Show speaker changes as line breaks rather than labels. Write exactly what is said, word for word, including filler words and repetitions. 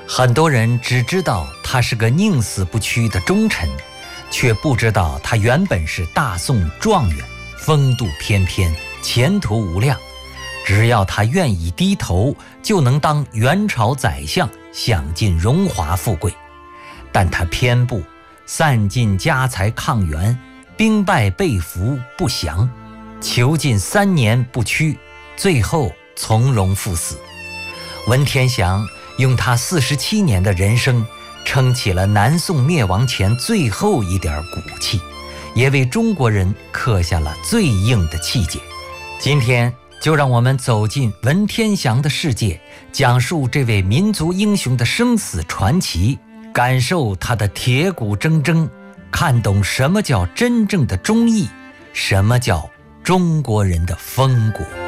很多人只知道他是个宁死不屈的忠臣，却不知道他原本是大宋状元，风度翩翩，前途无量。只要他愿意低头，就能当元朝宰相，享尽荣华富贵。但他偏不，散尽家财抗元，兵败被俘不降，囚禁三年不屈，最后从容赴死。文天祥用他四十七年的人生，撑起了南宋灭亡前最后一点骨气，也为中国人刻下了最硬的气节。今天就让我们走进文天祥的世界，讲述这位民族英雄的生死传奇，感受他的铁骨铮铮，看懂什么叫真正的忠义，什么叫中国人的风骨。